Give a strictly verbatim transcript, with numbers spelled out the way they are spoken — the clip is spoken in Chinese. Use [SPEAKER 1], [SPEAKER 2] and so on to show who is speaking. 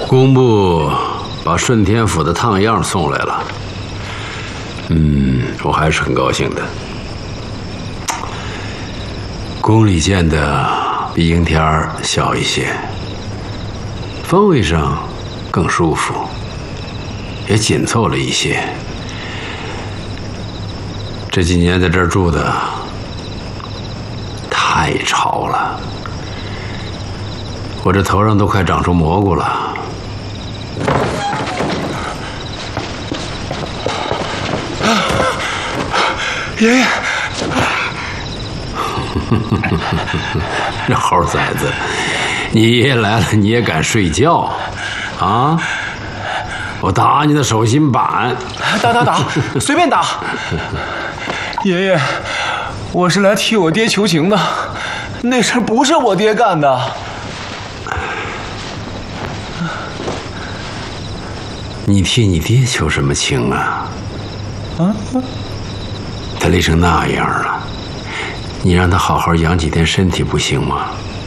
[SPEAKER 1] 工部把顺天府的烫样送来了，嗯，我还是很高兴的。宫里建的比应天儿小一些，方位上更舒服，也紧凑了一些。这几年在这儿住的太潮了，我这头上都快长出蘑菇了。
[SPEAKER 2] 爷爷，
[SPEAKER 1] 这猴崽子，你爷爷来了，你也敢睡觉啊？我打你的手心板！
[SPEAKER 2] 打打打，随便打。爷爷，我是来替我爹求情的，那事儿不是我爹干的。
[SPEAKER 1] 你替你爹求什么情啊？
[SPEAKER 2] 啊？
[SPEAKER 1] 他累成那样了，你让他好好养几天身体不行吗？